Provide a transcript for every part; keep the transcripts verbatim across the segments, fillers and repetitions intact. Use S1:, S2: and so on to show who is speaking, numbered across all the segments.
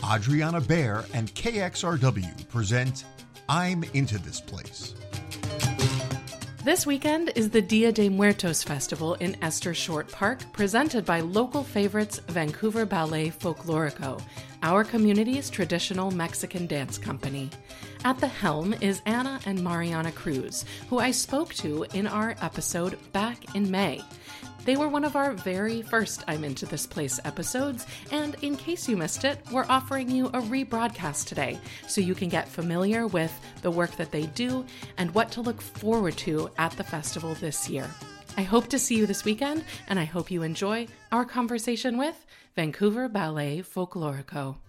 S1: Adriana Baer and K X R W present I'm Into This Place.
S2: This weekend is the Dia de Muertos Festival in Esther Short Park, presented by local favorites Vancouver Ballet Folklorico, our community's traditional Mexican dance company. At the helm is Ana and Mariana Cruz, who I spoke to in our episode back in May. They were one of our very first I'm Into This Place episodes, and in case you missed it, we're offering you a rebroadcast today so you can get familiar with the work that they do and what to look forward to at the festival this year. I hope to see you this weekend, and I hope you enjoy our conversation with Vancouver Ballet Folklorico.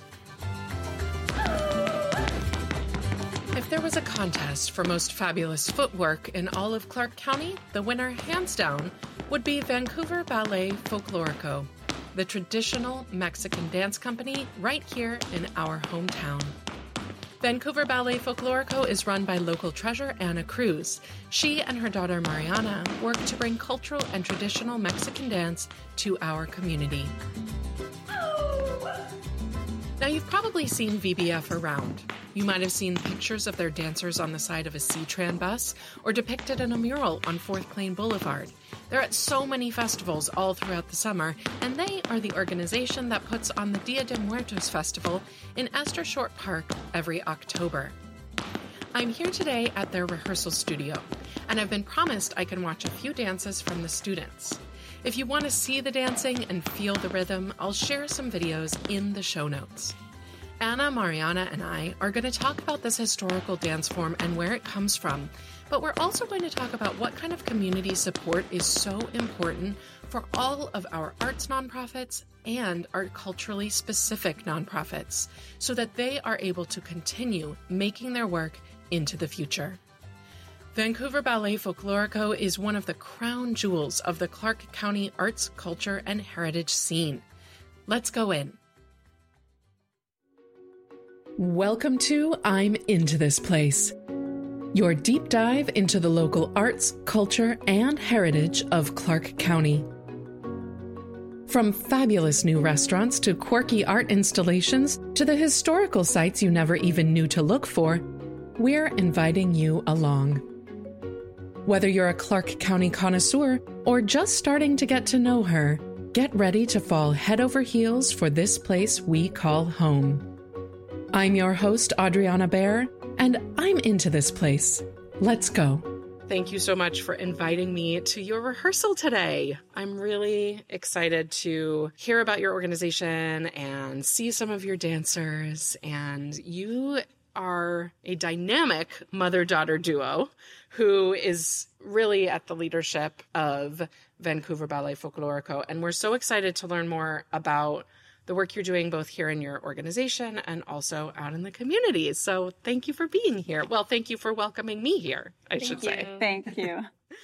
S2: If there was a contest for most fabulous footwork in all of Clark County, the winner, hands down, would be Vancouver Ballet Folklorico, the traditional Mexican dance company right here in our hometown. Vancouver Ballet Folklorico is run by local treasure Ana Cruz. She and her daughter Mariana work to bring cultural and traditional Mexican dance to our community. Now, you've probably seen V B F around. You might have seen pictures of their dancers on the side of a C-Tran bus or depicted in a mural on Fourth Plain Boulevard. They're at so many festivals all throughout the summer, and they are the organization that puts on the Dia de Muertos Festival in Esther Short Park every October. I'm here today at their rehearsal studio, and I've been promised I can watch a few dances from the students. If you want to see the dancing and feel the rhythm, I'll share some videos in the show notes. Ana, Mariana, and I are going to talk about this historical dance form and where it comes from, but we're also going to talk about what kind of community support is so important for all of our arts nonprofits and our culturally specific nonprofits, so that they are able to continue making their work into the future. Vancouver Ballet Folklorico is one of the crown jewels of the Clark County arts, culture, and heritage scene. Let's go in. Welcome to I'm Into This Place, your deep dive into the local arts, culture, and heritage of Clark County. From fabulous new restaurants to quirky art installations to the historical sites you never even knew to look for, we're inviting you along. Whether you're a Clark County connoisseur or just starting to get to know her, get ready to fall head over heels for this place we call home. I'm your host, Adriana Baer, and I'm Into This Place. Let's go. Thank you so much for inviting me to your rehearsal today. I'm really excited to hear about your organization and see some of your dancers. And you are a dynamic mother-daughter duo who is really at the leadership of Vancouver Ballet Folklorico. And we're so excited to learn more about the work you're doing both here in your organization and also out in the community. So thank you for being here. Well, thank you for welcoming me here, I
S3: thank
S2: should
S3: you.
S2: say.
S3: Thank you.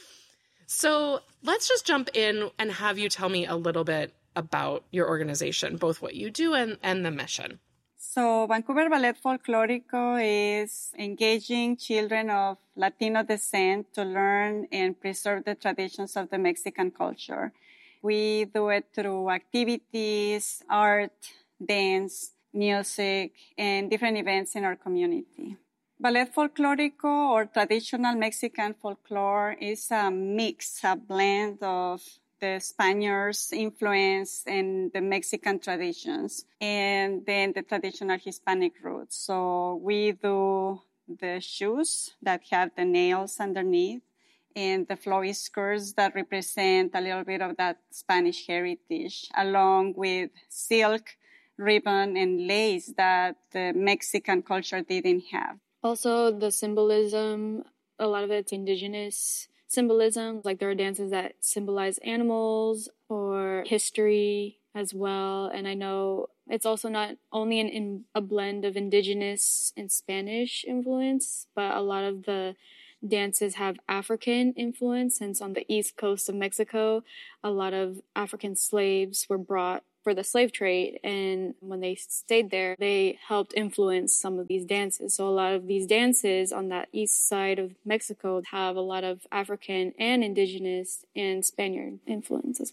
S2: So let's just jump in and have you tell me a little bit about your organization, both what you do and, and the mission.
S3: So Vancouver Ballet Folklorico is engaging children of Latino descent to learn and preserve the traditions of the Mexican culture. We do it through activities, art, dance, music, and different events in our community. Ballet Folklorico, or traditional Mexican folklore, is a mix, a blend of the Spaniards' influence and the Mexican traditions, and then the traditional Hispanic roots. So we do the shoes that have the nails underneath, and the flowy skirts that represent a little bit of that Spanish heritage, along with silk, ribbon, and lace that the Mexican culture didn't have.
S4: Also, the symbolism, a lot of it's indigenous symbolism. Like there are dances that symbolize animals or history as well. And I know it's also not only an, in a blend of indigenous and Spanish influence, but a lot of the dances have African influence, since on the east coast of Mexico, a lot of African slaves were brought for the slave trade. And when they stayed there, they helped influence some of these dances. So a lot of these dances on that east side of Mexico have a lot of African and indigenous and Spaniard influence as well.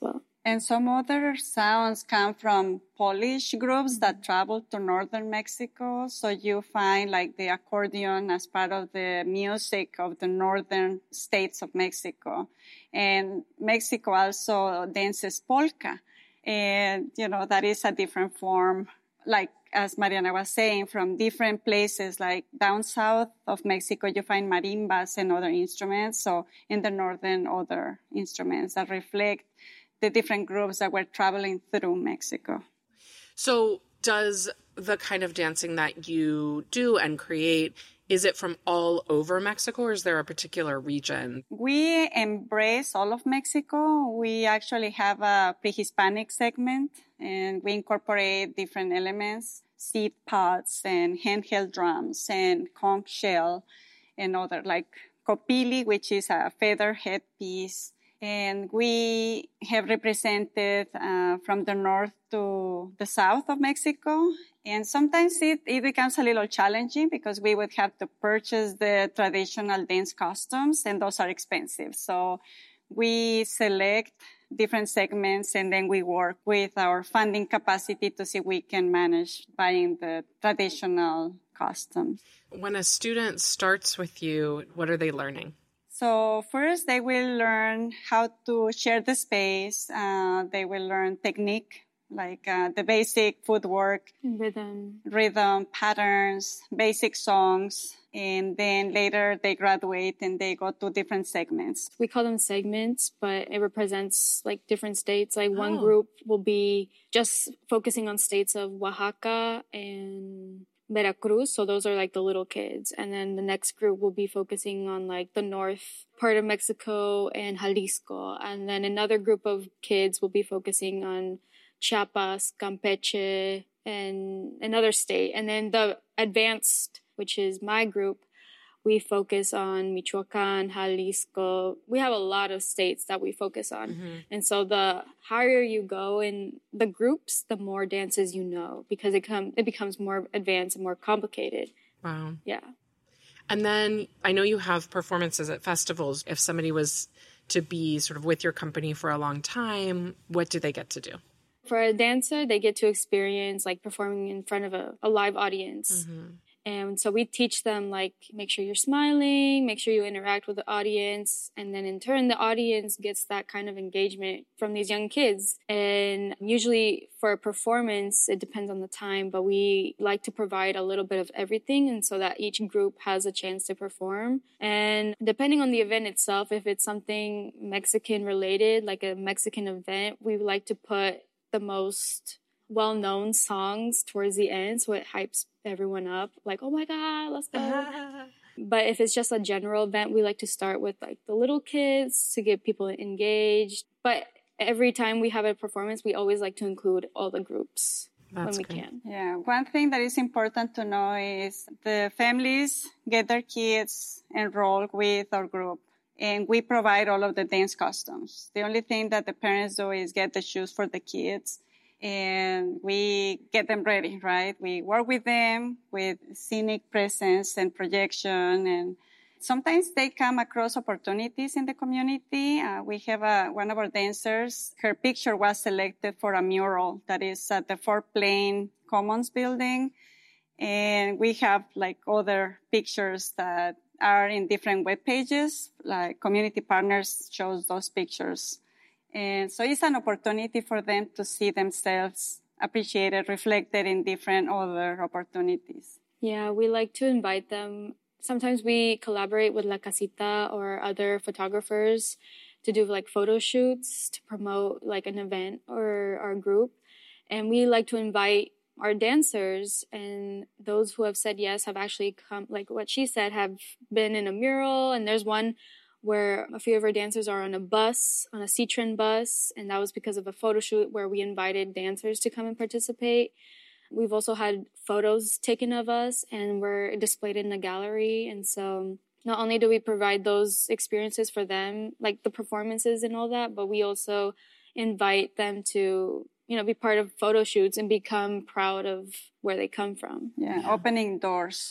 S3: And some other sounds come from Polish groups that travel to northern Mexico. So you find like the accordion as part of the music of the northern states of Mexico. And Mexico also dances polka. And, you know, that is a different form, like as Mariana was saying, from different places, like down south of Mexico, you find marimbas and other instruments. So in the northern, other instruments that reflect the different groups that were traveling through Mexico.
S5: So does the kind of dancing that you do and create, is it from all over Mexico, or is there a particular region?
S3: We embrace all of Mexico. We actually have a pre-Hispanic segment, and we incorporate different elements, seed pots and handheld drums and conch shell and other, like copili, which is a feather headpiece. And we have represented uh, from the north to the south of Mexico. And sometimes it, it becomes a little challenging because we would have to purchase the traditional dance costumes, and those are expensive. So we select different segments, and then we work with our funding capacity to see if we can manage buying the traditional costumes.
S5: When a student starts with you, what are they learning?
S3: So first, they will learn how to share the space. Uh, they will learn technique, like uh, the basic footwork,
S4: Rhythm.
S3: rhythm, patterns, basic songs. And then later they graduate and they go to different segments.
S4: We call them segments, but it represents like different states. Like one
S5: Oh.
S4: group will be just focusing on states of Oaxaca and Veracruz. So those are like the little kids. And then the next group will be focusing on like the north part of Mexico and Jalisco. And then another group of kids will be focusing on Chiapas, Campeche, and another state. And then the advanced, which is my group, we focus on Michoacan, Jalisco. We have a lot of states that we focus on. Mm-hmm. And so the higher you go in the groups, the more dances you know, because it, come, it becomes more advanced and more complicated.
S5: Wow.
S4: Yeah.
S5: And then I know you have performances at festivals. If somebody was to be sort of with your company for a long time, what do they get to do?
S4: For a dancer, they get to experience like performing in front of a, a live audience. Mm-hmm. And so we teach them, like, make sure you're smiling, make sure you interact with the audience. And then in turn, the audience gets that kind of engagement from these young kids. And usually for a performance, it depends on the time, but we like to provide a little bit of everything. And so that each group has a chance to perform. And depending on the event itself, if it's something Mexican related, like a Mexican event, we like to put the most well-known songs towards the end, so it hypes everyone up, like, oh my god, let's go. But if it's just a general event, we like to start with like the little kids to get people engaged. But every time we have a performance, we always like to include all the groups. That's when we great. Can.
S3: Yeah, one thing that is important to know is the families get their kids enrolled with our group, and we provide all of the dance costumes. The only thing that the parents do is get the shoes for the kids, and we get them ready, right? We work with them with scenic presence and projection, and sometimes they come across opportunities in the community. Uh, we have a, one of our dancers, her picture was selected for a mural that is at the Fort Plain Commons building, and we have like other pictures that are in different web pages, like community partners shows those pictures. And so it's an opportunity for them to see themselves appreciated, reflected in different other opportunities.
S4: Yeah, we like to invite them. Sometimes we collaborate with La Casita or other photographers to do like photo shoots to promote like an event or our group. And we like to invite our dancers, and those who have said yes have actually come, like what she said, have been in a mural. And there's one where a few of our dancers are on a bus, on a C-Tran bus, and that was because of a photo shoot where we invited dancers to come and participate. We've also had photos taken of us, and we're displayed in a gallery. And so not only do we provide those experiences for them, like the performances and all that, but we also invite them to, you know, be part of photo shoots and become proud of where they come from.
S3: Yeah, yeah. Opening doors